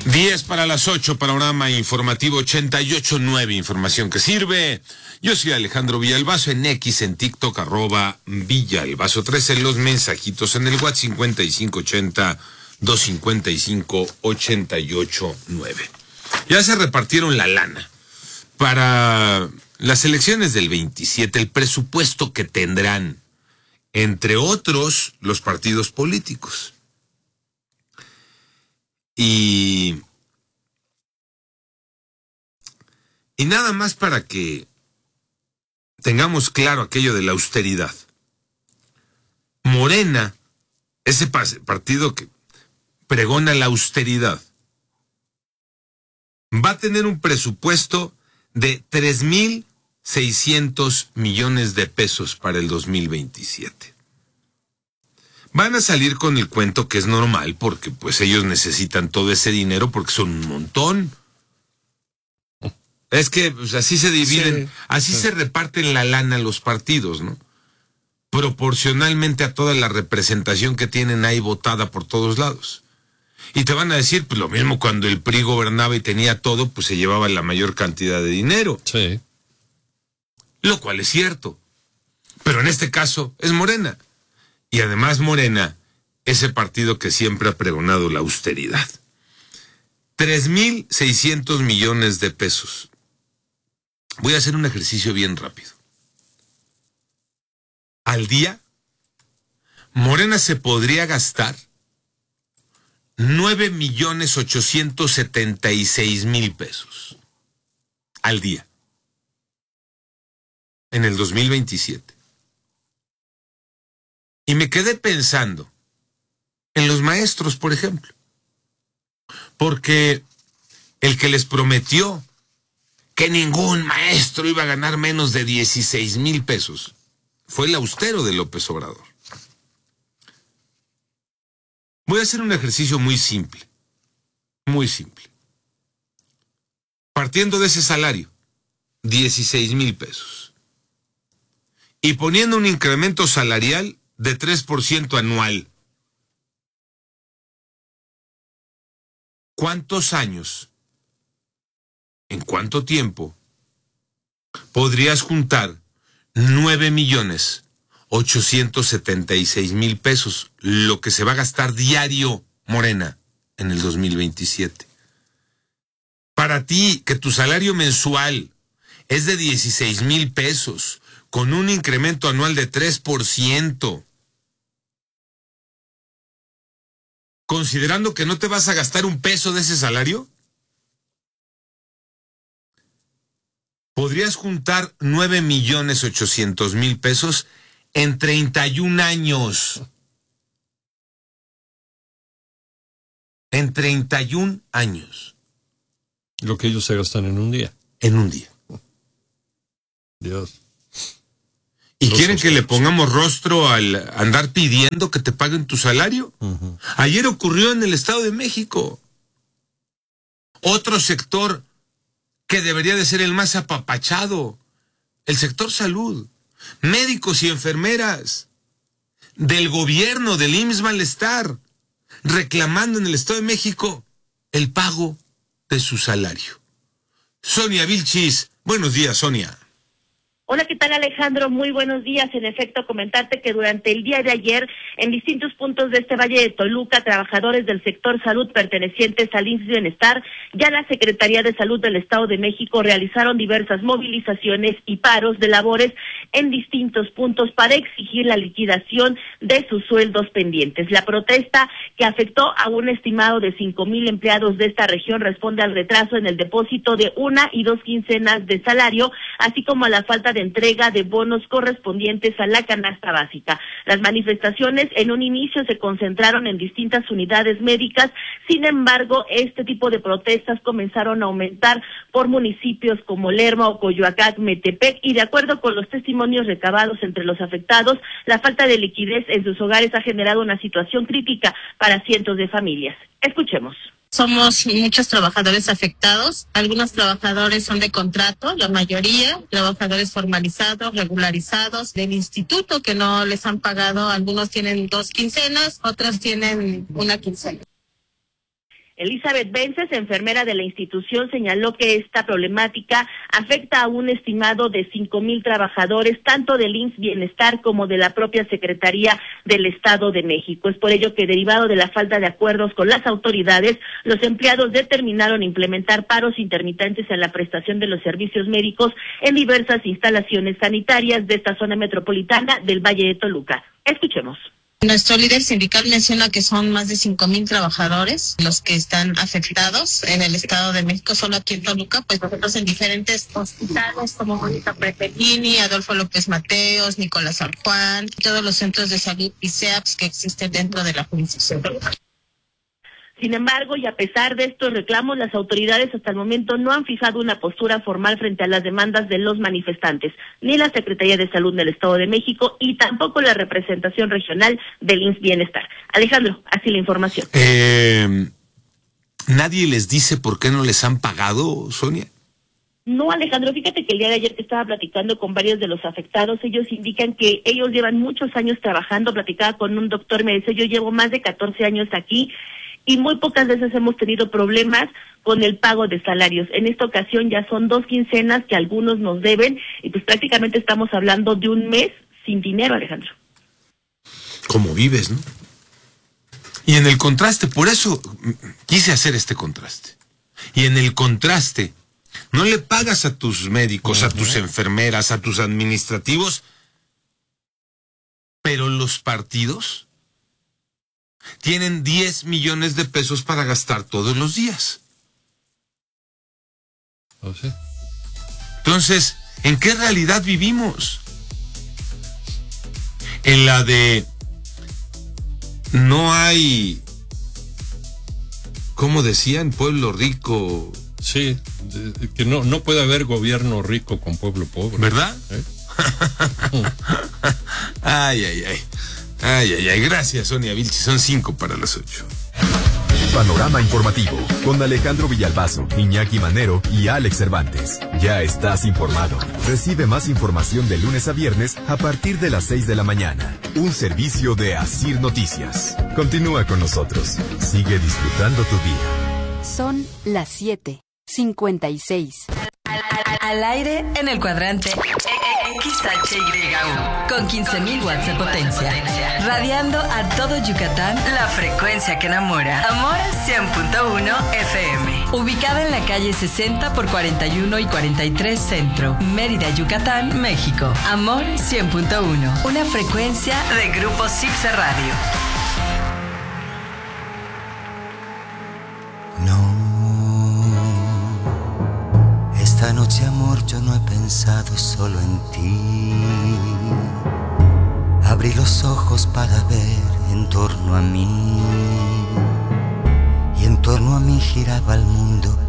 10 para las 8, panorama informativo 88.9, información que sirve. Yo soy Alejandro Villalbazo, en X, en TikTok, @Villalbazo13, los mensajitos en el WhatsApp 5580-255-889. Ya se repartieron la lana para las elecciones del 27, el presupuesto que tendrán, entre otros, los partidos políticos. Y nada más para que tengamos claro aquello de la austeridad. Morena, ese partido que pregona la austeridad, va a tener un presupuesto de 3,600 millones de pesos para el 2027. Van a salir con el cuento que es normal, porque pues ellos necesitan todo ese dinero porque son un montón. Es que pues, así se dividen, así se reparten la lana los partidos, ¿no? Proporcionalmente a toda la representación que tienen ahí votada por todos lados. Y te van a decir, pues lo mismo cuando el PRI gobernaba y tenía todo, pues se llevaba la mayor cantidad de dinero. Sí. Lo cual es cierto. Pero en este caso es Morena. Y además Morena, ese partido que siempre ha pregonado la austeridad. 3,600 millones de pesos. Voy a hacer un ejercicio bien rápido. Al día, Morena se podría gastar 9,876,000 pesos. Al día. En el 2027. Y me quedé pensando en los maestros, por ejemplo. Porque el que les prometió que ningún maestro iba a ganar menos de 16,000 pesos fue el austero de López Obrador. Voy a hacer un ejercicio muy simple. Muy simple. Partiendo de ese salario, 16,000 pesos. Y poniendo un incremento salarial de 3% anual. ¿Cuántos años, en cuánto tiempo, podrías juntar 9,876,000 pesos, lo que se va a gastar diario Morena en el 2027? Para ti, que tu salario mensual es de 16,000 pesos, con un incremento anual de 3%, considerando que no te vas a gastar un peso de ese salario, podrías juntar 9,800,000 pesos en 31 años. En 31 años. Lo que ellos se gastan en un día. En un día. Dios. ¿Y quieren que le pongamos rostro al andar pidiendo que te paguen tu salario? Uh-huh. Ayer ocurrió en el Estado de México. Otro sector que debería de ser el más apapachado, el sector salud, médicos y enfermeras del gobierno, del IMSS Malestar, reclamando en el Estado de México el pago de su salario. Sonia Vilchis, buenos días, Sonia. Hola, ¿qué tal, Alejandro? Muy buenos días. En efecto, comentarte que durante el día de ayer, en distintos puntos de este Valle de Toluca, trabajadores del sector salud pertenecientes al IMSS Bienestar y a la Secretaría de Salud del Estado de México realizaron diversas movilizaciones y paros de labores en distintos puntos para exigir la liquidación de sus sueldos pendientes. La protesta, que afectó a un estimado de 5,000 empleados de esta región, responde al retraso en el depósito de 1 y 2 quincenas de salario, así como a la falta de entrega de bonos correspondientes a la canasta básica. Las manifestaciones en un inicio se concentraron en distintas unidades médicas, sin embargo, este tipo de protestas comenzaron a aumentar por municipios como Lerma o Coyoacán, Metepec, y de acuerdo con los testimonios recabados entre los afectados, la falta de liquidez en sus hogares ha generado una situación crítica para cientos de familias. Escuchemos. Somos muchos trabajadores afectados. Algunos trabajadores son de contrato, la mayoría, trabajadores formalizados, regularizados, del instituto que no les han pagado. Algunos tienen 2 quincenas, otros tienen 1 quincena. Elizabeth Vences, enfermera de la institución, señaló que esta problemática afecta a un estimado de 5,000 trabajadores, tanto del IMSS Bienestar como de la propia Secretaría del Estado de México. Es por ello que, derivado de la falta de acuerdos con las autoridades, los empleados determinaron implementar paros intermitentes en la prestación de los servicios médicos en diversas instalaciones sanitarias de esta zona metropolitana del Valle de Toluca. Escuchemos. Nuestro líder sindical menciona que son más de 5,000 trabajadores los que están afectados en el Estado de México. Solo aquí en Toluca, pues nosotros en diferentes hospitales como Mónica Prepelini, Adolfo López Mateos, Nicolás San Juan, todos los centros de salud y SEAPS que existen dentro de la jurisdicción. Sin embargo, y a pesar de estos reclamos, las autoridades hasta el momento no han fijado una postura formal frente a las demandas de los manifestantes, ni la Secretaría de Salud del Estado de México y tampoco la representación regional del IMSS Bienestar. Alejandro, así la información. ¿Nadie les dice por qué no les han pagado, Sonia? No, Alejandro, fíjate que el día de ayer que estaba platicando con varios de los afectados, ellos indican que ellos llevan muchos años trabajando. Platicaba con un doctor, me dice, yo llevo más de 14 años aquí, y muy pocas veces hemos tenido problemas con el pago de salarios. En esta ocasión ya son 2 quincenas que algunos nos deben, y pues prácticamente estamos hablando de un mes sin dinero, Alejandro. ¿Cómo vives, no? Y en el contraste, por eso quise hacer este contraste. Y en el contraste, no le pagas a tus médicos, a tus enfermeras, a tus administrativos, pero los partidos tienen 10 millones de pesos para gastar todos los días. ¿Oh, sí? Entonces, ¿en qué realidad vivimos? En la de no hay, ¿cómo decían? Pueblo rico. Sí, que no puede haber gobierno rico con pueblo pobre. ¿Verdad? Ay. Gracias, Sonia Vilches. Son 5 para las 8. Panorama informativo con Alejandro Villalbazo, Iñaki Manero y Alex Cervantes. Ya estás informado. Recibe más información de lunes a viernes a partir de las 6 de la mañana. Un servicio de Asir Noticias. Continúa con nosotros. Sigue disfrutando tu día. Son las 7:56. Al aire en el cuadrante XHYU con 15,000 watts de potencia, radiando a todo Yucatán, la frecuencia que enamora. Amor 100.1 FM, ubicada en la calle 60 por 41 y 43 Centro, Mérida, Yucatán, México. Amor 100.1, una frecuencia de Grupo Cipse Radio. Esta noche, amor, yo no he pensado solo en ti. Abrí los ojos para ver en torno a mí, y en torno a mí giraba el mundo